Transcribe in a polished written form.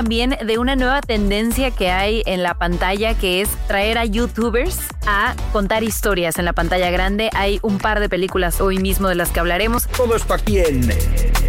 También de una nueva tendencia que hay en la pantalla, que es traer a YouTubers a contar historias en la pantalla grande. Hay un par de películas hoy mismo de las que hablaremos. Todo esto aquí en